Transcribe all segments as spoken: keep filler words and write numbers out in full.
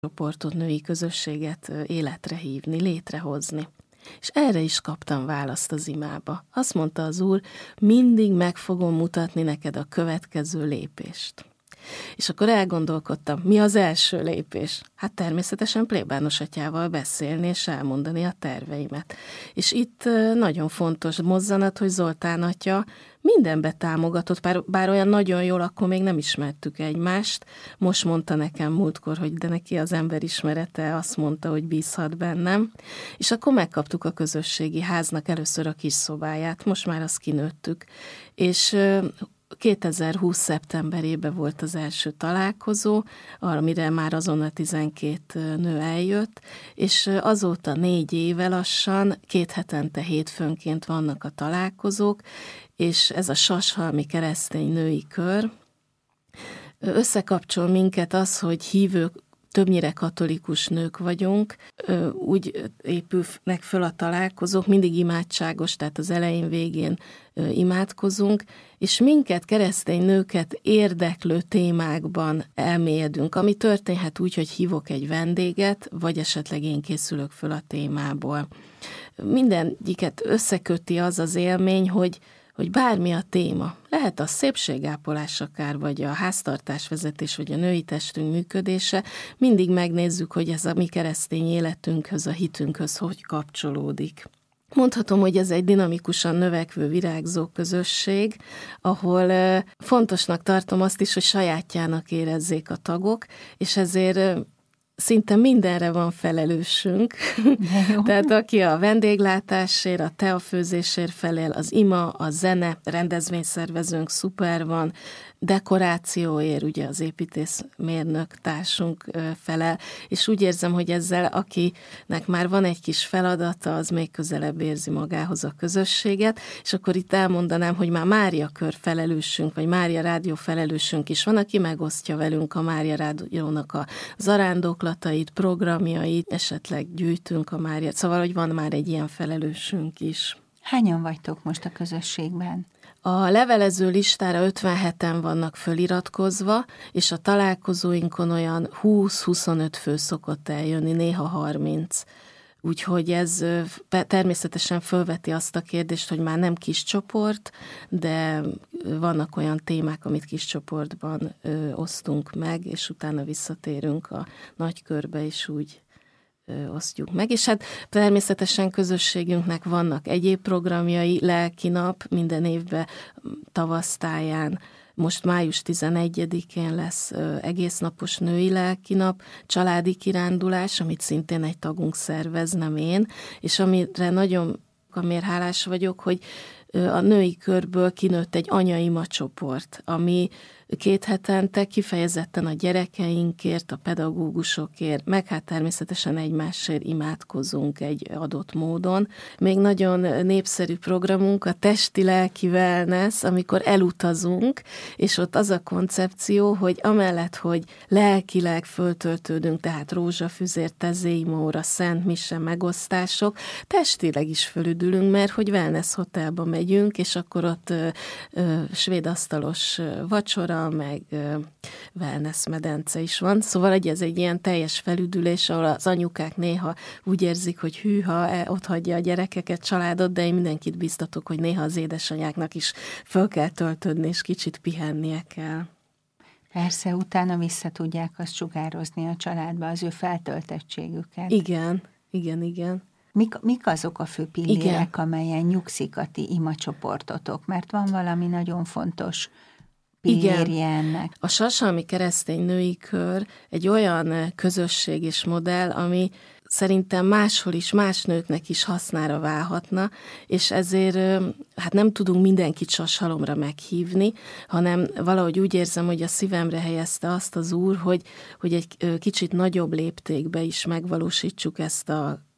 csoportot, női közösséget életre hívni, létrehozni. És erre is kaptam választ az imába. Azt mondta az Úr, mindig meg fogom mutatni neked a következő lépést. És akkor elgondolkodtam, mi az első lépés? Hát természetesen plébános atyával beszélni és elmondani a terveimet. És itt nagyon fontos mozzanat, hogy Zoltán atya mindenbe támogatott, bár, bár olyan nagyon jól, akkor még nem ismertük egymást. Most mondta nekem múltkor, hogy de neki az emberismerete azt mondta, hogy bízhat bennem. És akkor megkaptuk a közösségi háznak először a kis szobáját, most már azt kinőttük. És kétezer-húsz szeptemberében volt az első találkozó, amire már azonnal tizenkét nő eljött, és azóta négy éve lassan, két hetente hétfőnként vannak a találkozók, és ez a Sashalmi keresztény női kör összekapcsol minket az, hogy hívők, többnyire katolikus nők vagyunk, úgy épülnek föl a találkozók, mindig imádságos, tehát az elején, végén imádkozunk, és minket, keresztény nőket érdeklő témákban elmélyedünk, ami történhet úgy, hogy hívok egy vendéget, vagy esetleg én készülök föl a témából. Mindegyiket összeköti az az élmény, hogy hogy bármi a téma, lehet a szépségápolás akár, vagy a háztartásvezetés, vagy a női testünk működése, mindig megnézzük, hogy ez a mi keresztény életünkhöz, a hitünkhöz hogy kapcsolódik. Mondhatom, hogy ez egy dinamikusan növekvő, virágzó közösség, ahol fontosnak tartom azt is, hogy sajátjának érezzék a tagok, és ezért szinte mindenre van felelősünk. Tehát aki a vendéglátásért, a teafőzésért felel, az ima, a zene, rendezvényszervezőnk szuper van, dekorációért, ugye az építészmérnök társunk felel, és úgy érzem, hogy ezzel, akinek már van egy kis feladata, az még közelebb érzi magához a közösséget, és akkor itt elmondanám, hogy már Mária kör felelősünk, vagy Mária Rádió felelősünk is van, aki megosztja velünk a Mária Rádiónak a zarándoklatait, programjait, esetleg gyűjtünk a Mária, szóval, hogy van már egy ilyen felelősünk is. Hányan vagytok most a közösségben? A levelező listára ötvenheten vannak föliratkozva, és a találkozóinkon olyan húsz-huszonöt fő szokott eljönni, néha harminc. Úgyhogy ez természetesen fölveti azt a kérdést, hogy már nem kis csoport, de vannak olyan témák, amit kis csoportban ö, osztunk meg, és utána visszatérünk a nagy körbe, és úgy osztjuk meg, és hát természetesen közösségünknek vannak egyéb programjai, lelki nap minden évben tavasztáján, most május tizenegyedikén lesz egésznapos női lelki nap, családi kirándulás, amit szintén egy tagunk szervez, nem én, és amire nagyon amiért hálás vagyok, hogy a női körből kinőtt egy anyaima csoport, ami két hetente kifejezetten a gyerekeinkért, a pedagógusokért, meg hát természetesen egymásért imádkozunk egy adott módon. Még nagyon népszerű programunk a testi-lelki wellness, amikor elutazunk, és ott az a koncepció, hogy amellett, hogy lelkileg föltöltődünk, tehát rózsafüzér, tezéimóra, szent mise, megosztások, testileg is fölüdülünk, mert hogy wellness hotelba megyünk, és akkor ott ö, ö, svédasztalos vacsora, meg wellness medence is van. Szóval ez egy ilyen teljes felüdülés, ahol az anyukák néha úgy érzik, hogy hűha, ott hagyja a gyerekeket, családot, de én mindenkit biztatok, hogy néha az édesanyáknak is föl kell töltődni, és kicsit pihennie kell. Persze, utána vissza tudják azt sugározni a családba, az ő feltöltettségüket. Igen, igen, igen. Mik, mik azok a fő pillérek, igen, amelyen nyugszik a ti imacsoportotok? Mert van valami nagyon fontos pillérje ennek. A Sashalmi keresztény női kör egy olyan közösség és modell, ami szerintem máshol is, más nőknek is hasznára válhatna, és ezért hát nem tudunk mindenkit Sashalomra meghívni, hanem valahogy úgy érzem, hogy a szívemre helyezte azt az Úr, hogy, hogy egy kicsit nagyobb léptékbe is megvalósítsuk ezt a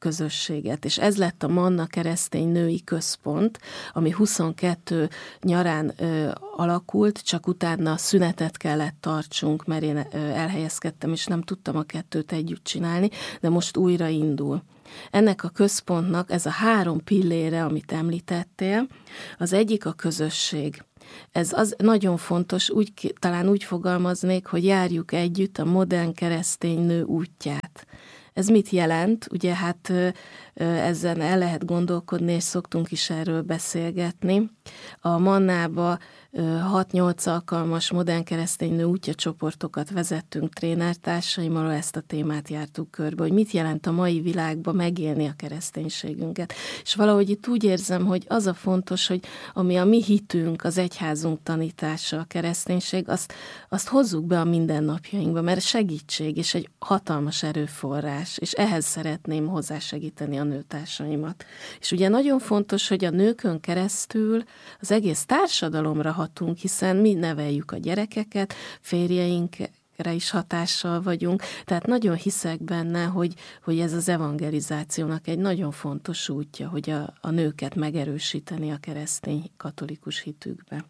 közösséget, és ez lett a Manna Keresztény Női Központ, ami huszonkettő nyarán ö, alakult, csak utána szünetet kellett tartsunk, mert én ö, elhelyezkedtem, és nem tudtam a kettőt együtt csinálni, de most újra indul. Ennek a központnak ez a három pillére, amit említettél, az egyik a közösség. Ez az nagyon fontos, úgy, talán úgy fogalmaznék, hogy járjuk együtt a modern keresztény nő útját. Ez mit jelent? Ugye hát ezen el lehet gondolkodni, és szoktunk is erről beszélgetni. A Mannába hat-nyolc alkalmas modern keresztény nő útja csoportokat vezettünk trénertársaimmal, ezt a témát jártuk körbe, hogy mit jelent a mai világban megélni a kereszténységünket. És valahogy itt úgy érzem, hogy az a fontos, hogy ami a mi hitünk, az egyházunk tanítása, a kereszténység, azt, azt hozzuk be a mindennapjainkba, mert segítség és egy hatalmas erőforrás, és ehhez szeretném hozzásegíteni a nőtársaimat. És ugye nagyon fontos, hogy a nőkön keresztül az egész társadalomra hatunk, hiszen mi neveljük a gyerekeket, férjeinkre is hatással vagyunk, tehát nagyon hiszek benne, hogy, hogy ez az evangelizációnak egy nagyon fontos útja, hogy a, a nőket megerősíteni a keresztény katolikus hitükbe.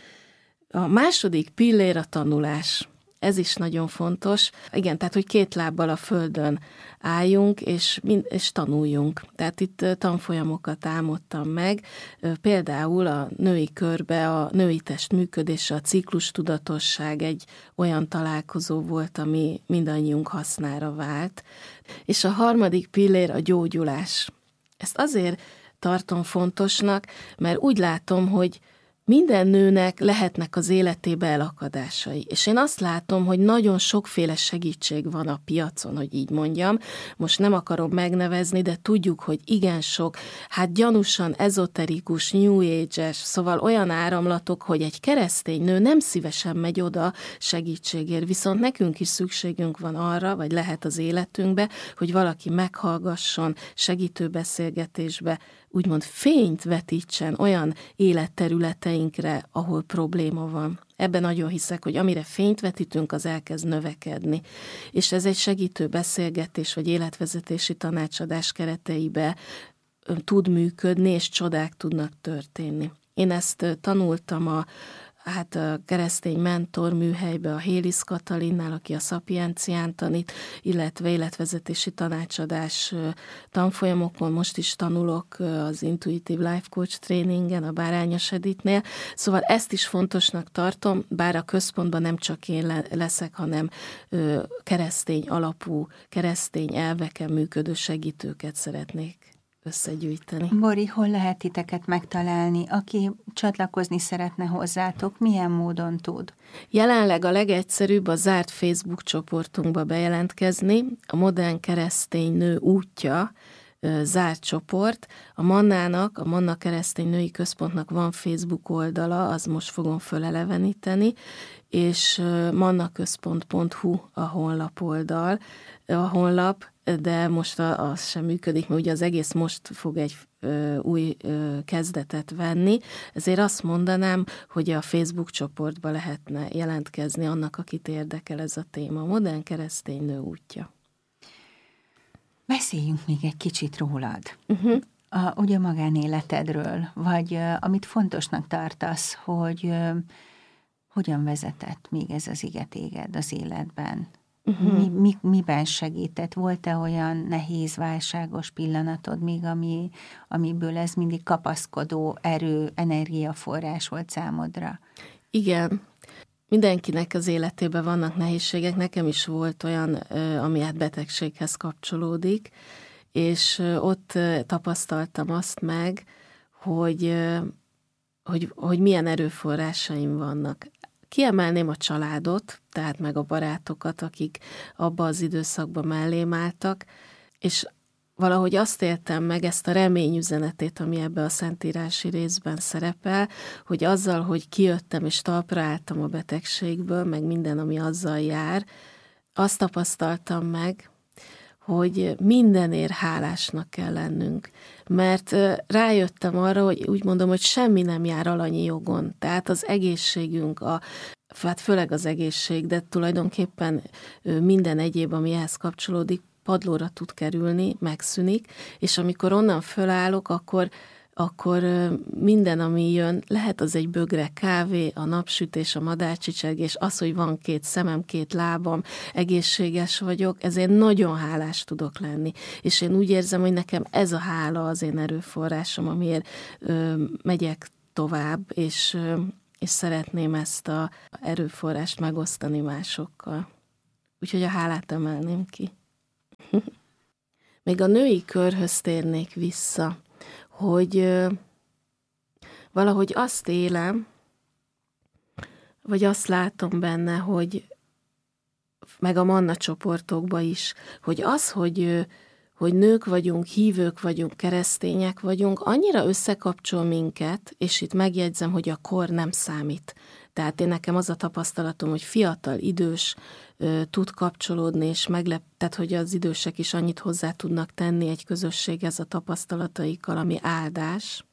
A második pillér a tanulás. Ez is nagyon fontos. Igen, tehát, hogy két lábbal a földön álljunk, és, és tanuljunk. Tehát itt tanfolyamokat álmodtam meg. Például a női körbe a női test működése, a ciklus tudatosság egy olyan találkozó volt, ami mindannyiunk hasznára vált. És a harmadik pillér a gyógyulás. Ezt azért tartom fontosnak, mert úgy látom, hogy minden nőnek lehetnek az életébe elakadásai, és én azt látom, hogy nagyon sokféle segítség van a piacon, hogy így mondjam. Most nem akarom megnevezni, de tudjuk, hogy igen sok, hát gyanúsan ezoterikus, new age-es, szóval olyan áramlatok, hogy egy keresztény nő nem szívesen megy oda segítségért, viszont nekünk is szükségünk van arra, vagy lehet az életünkbe, hogy valaki meghallgasson, segítő beszélgetésbe, úgymond fényt vetítsen olyan életterületeinkre, ahol probléma van. Ebben nagyon hiszek, hogy amire fényt vetítünk, az elkezd növekedni. És ez egy segítő beszélgetés, vagy életvezetési tanácsadás kereteibe tud működni, és csodák tudnak történni. Én ezt tanultam a hát a keresztény mentor műhelybe, a Hélisz Katalinnál, aki a Szapiencián tanít, illetve életvezetési tanácsadás tanfolyamokon, most is tanulok az Intuitive Life Coach tréningen, a Bárányos Editnél. Szóval ezt is fontosnak tartom, bár a központban nem csak én leszek, hanem keresztény alapú, keresztény elveken működő segítőket szeretnék összegyűjteni. Bori, hol lehet titeket megtalálni? Aki csatlakozni szeretne hozzátok, milyen módon tud? Jelenleg a legegyszerűbb a zárt Facebook csoportunkba bejelentkezni, a Modern Keresztény Nő útja, zárt csoport. A Mannának, a Manna Keresztény Női Központnak van Facebook oldala, az most fogom föleleveníteni, és mannaközpont pont hu a honlap oldal, a honlap, de most az sem működik, mert ugye az egész most fog egy ö, új ö, kezdetet venni, ezért azt mondanám, hogy a Facebook csoportba lehetne jelentkezni annak, akit érdekel ez a téma. A Modern Keresztény Nő útja. Beszéljünk még egy kicsit rólad. Uh-huh. A, ugye a magánéletedről, vagy uh, amit fontosnak tartasz, hogy uh, hogyan vezetett még ez az ige téged az életben? Uh-huh. Mi, mi, miben segített? Volt-e olyan nehéz, válságos pillanatod még, ami, amiből ez mindig kapaszkodó erő, energiaforrás volt számodra? Igen. Mindenkinek az életében vannak nehézségek, nekem is volt olyan, ami hát betegséghez kapcsolódik, és ott tapasztaltam azt meg, hogy, hogy, hogy milyen erőforrásaim vannak. Kiemelném a családot, tehát meg a barátokat, akik abba az időszakban mellém álltak, és valahogy azt éltem meg, ezt a reményüzenetét, ami ebbe a szentírási részben szerepel, hogy azzal, hogy kijöttem és talpra álltam a betegségből, meg minden, ami azzal jár, azt tapasztaltam meg, hogy mindenért hálásnak kell lennünk. Mert rájöttem arra, hogy úgy mondom, hogy semmi nem jár alanyi jogon. Tehát az egészségünk, a, hát főleg az egészség, de tulajdonképpen minden egyéb, ami ehhez kapcsolódik, padlóra tud kerülni, megszűnik, és amikor onnan fölállok, akkor akkor minden, ami jön, lehet az egy bögre kávé, a napsütés, a madárcsicsergés, az, hogy van két szemem, két lábam, egészséges vagyok, ezért nagyon hálás tudok lenni. És én úgy érzem, hogy nekem ez a hála az én erőforrásom, amiért ö, megyek tovább, és, ö, és szeretném ezt a erőforrást megosztani másokkal. Úgyhogy a hálát emelném ki. Még a női körhöz térnék vissza, hogy valahogy azt élem, vagy azt látom benne, hogy meg a Manna csoportokban is, hogy az, hogy, hogy nők vagyunk, hívők vagyunk, keresztények vagyunk, annyira összekapcsol minket, és itt megjegyzem, hogy a kor nem számít. Tehát én nekem az a tapasztalatom, hogy fiatal, idős tud kapcsolódni, és meglep, tehát hogy az idősek is annyit hozzá tudnak tenni egy közösséghez a tapasztalataikkal, ami áldás.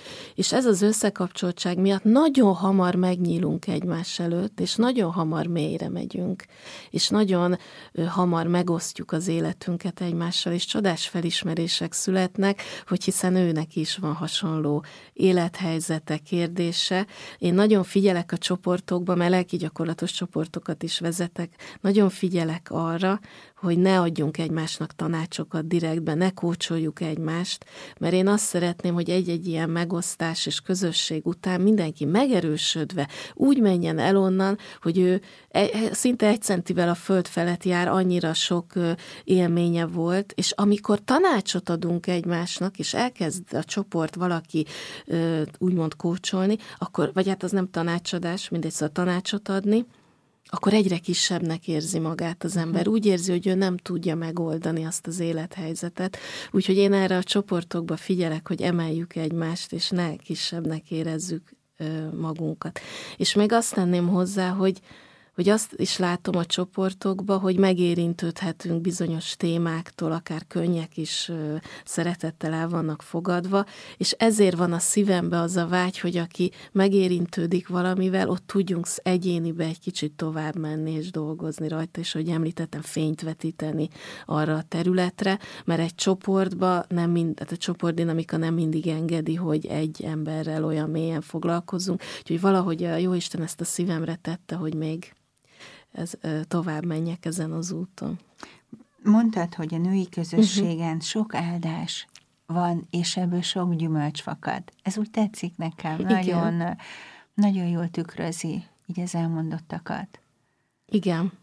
És ez az összekapcsoltság miatt nagyon hamar megnyílunk egymás előtt, és nagyon hamar mélyre megyünk, és nagyon hamar megosztjuk az életünket egymással, és csodás felismerések születnek, hogy hiszen őnek is van hasonló élethelyzete, kérdése. Én nagyon figyelek a csoportokba, mert lelki gyakorlatos csoportokat is vezetek, nagyon figyelek arra, hogy ne adjunk egymásnak tanácsokat direktben, ne kócsoljuk egymást, mert én azt szeretném, hogy egy-egy ilyen megosztás és közösség után mindenki megerősödve úgy menjen el onnan, hogy ő szinte egy centivel a föld felett jár, annyira sok élménye volt, és amikor tanácsot adunk egymásnak, és elkezd a csoport valaki úgymond kócsolni, akkor, vagy hát az nem tanácsadás, mindegy, szóval tanácsot adni, akkor egyre kisebbnek érzi magát az ember. Úgy érzi, hogy ő nem tudja megoldani azt az élethelyzetet. Úgyhogy én erre a csoportokba figyelek, hogy emeljük egymást, és ne kisebbnek érezzük magunkat. És még azt tenném hozzá, hogy hogy azt is látom a csoportokban, hogy megérintődhetünk bizonyos témáktól, akár könnyek is szeretettel el vannak fogadva, és ezért van a szívembe az a vágy, hogy aki megérintődik valamivel, ott tudjunk egyénibe egy kicsit tovább menni és dolgozni rajta, és hogy említettem, fényt vetíteni arra a területre, mert egy csoportba nem mind, tehát a csoportdinamika nem mindig engedi, hogy egy emberrel olyan mélyen foglalkozzunk, úgyhogy valahogy a Jóisten ezt a szívemre tette, hogy még ez, tovább menjek ezen az úton. Mondtad, hogy a női közösségen uh-huh. sok áldás van, és ebből sok gyümölcs fakad. Ez úgy tetszik nekem. Nagyon, nagyon jól tükrözi így az elmondottakat. Igen.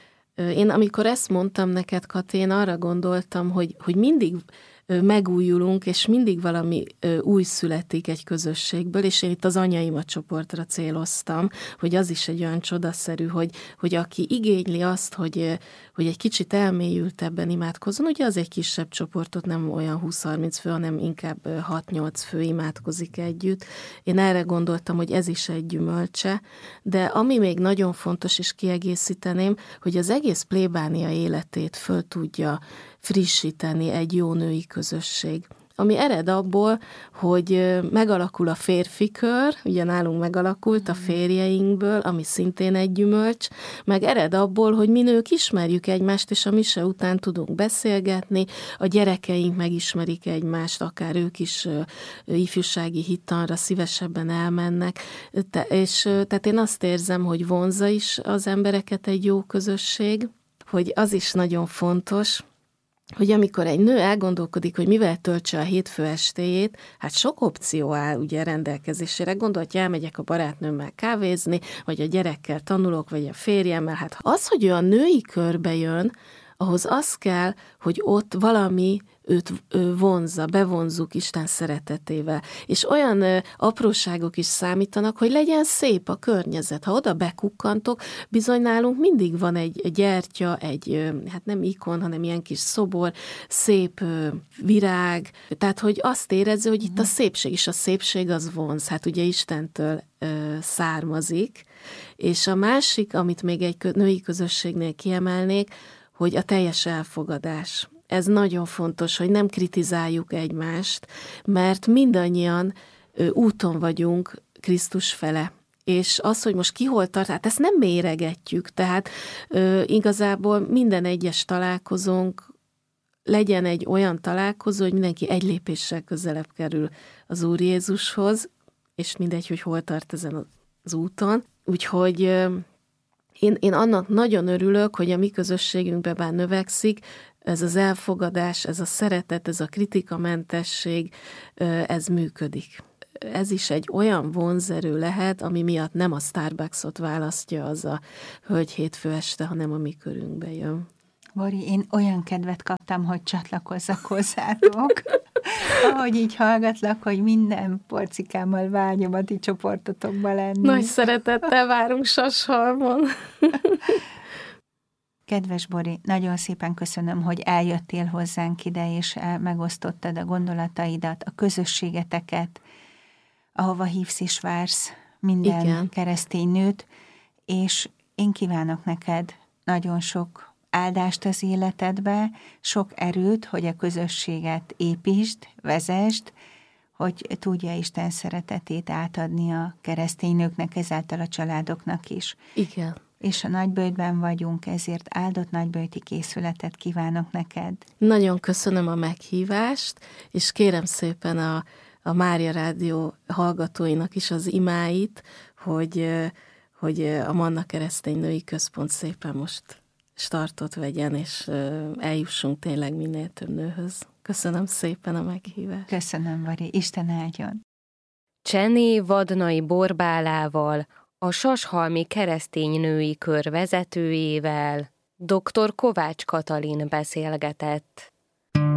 Én amikor ezt mondtam neked, Kati, én arra gondoltam, hogy, hogy mindig megújulunk, és mindig valami új születik egy közösségből, és én itt az anyaimat csoportra céloztam, hogy az is egy olyan csodaszerű, hogy, hogy aki igényli azt, hogy, hogy egy kicsit elmélyültebben imádkozzon, ugye az egy kisebb csoportot, nem olyan húsz-harminc fő, hanem inkább hat-nyolc fő imádkozik együtt. Én erre gondoltam, hogy ez is egy gyümölcse, de ami még nagyon fontos, és kiegészíteném, hogy az egész plébánia életét föl tudja frissíteni egy jó női közösség. Ami ered abból, hogy megalakul a férfi kör, ugye nálunk megalakult a férjeinkből, ami szintén egy gyümölcs, meg ered abból, hogy mi nők ismerjük egymást, és a mise után tudunk beszélgetni, a gyerekeink megismerik egymást, akár ők is ifjúsági hittanra szívesebben elmennek, Te, és tehát én azt érzem, hogy vonzza is az embereket egy jó közösség, hogy az is nagyon fontos, hogy amikor egy nő elgondolkodik, hogy mivel töltse a hétfő estéjét, hát sok opció áll ugye rendelkezésére. Gondolja, elmegyek a barátnőmmel kávézni, vagy a gyerekkel tanulok, vagy a férjemmel. Hát az, hogy ő a női körbe jön, ahhoz az kell, hogy ott valami őt vonzza, bevonzuk Isten szeretetével. És olyan ö, apróságok is számítanak, hogy legyen szép a környezet. Ha oda bekukkantok, bizony nálunk mindig van egy gyertya, egy, ö, hát nem ikon, hanem ilyen kis szobor, szép ö, virág. Tehát, hogy azt érezze, hogy itt a szépség, és a szépség az vonz. Hát ugye Istentől ö, származik. És a másik, amit még egy női közösségnél kiemelnék, hogy a teljes elfogadás. Ez nagyon fontos, hogy nem kritizáljuk egymást, mert mindannyian ö, úton vagyunk Krisztus fele. És az, hogy most ki hol tart, hát ezt nem méregetjük, tehát ö, igazából minden egyes találkozónk legyen egy olyan találkozó, hogy mindenki egy lépéssel közelebb kerül az Úr Jézushoz, és mindegy, hogy hol tart ezen az úton. Úgyhogy én, én annak nagyon örülök, hogy a mi közösségünkben bár növekszik, ez az elfogadás, ez a szeretet, ez a kritikamentesség, ez működik. Ez is egy olyan vonzerő lehet, ami miatt nem a Starbucksot választja az a hölgy hétfő este, hanem a mi körünkbe jön. Bori, én olyan kedvet kaptam, hogy csatlakozzak hozzátok, ahogy így hallgatlak, hogy minden porcikámmal vágyom a ti csoportotokba lenni. Nagy szeretettel várunk Sashalmon. Kedves Bori, nagyon szépen köszönöm, hogy eljöttél hozzánk ide, és megosztottad a gondolataidat, a közösségeteket, ahova hívsz és vársz minden Igen. keresztény nőt, és én kívánok neked nagyon sok áldást az életedbe, sok erőt, hogy a közösséget építsd, vezesd, hogy tudja Isten szeretetét átadni a keresztény nőknek, ezáltal a családoknak is. Igen. És a Nagyböjtben vagyunk, ezért áldott nagyböjti készületet kívánok neked. Nagyon köszönöm a meghívást, és kérem szépen a, a Mária Rádió hallgatóinak is az imáit, hogy, hogy a Manna Keresztény Női Központ szépen most startot vegyen, és eljussunk tényleg minél több nőhöz. Köszönöm szépen a meghívást. Köszönöm, Vari. Isten áldjon. Csené Vadnai Borbálával, a Sashalmi Keresztény Női Kör vezetőjével dr. Kovács Katalin beszélgetett.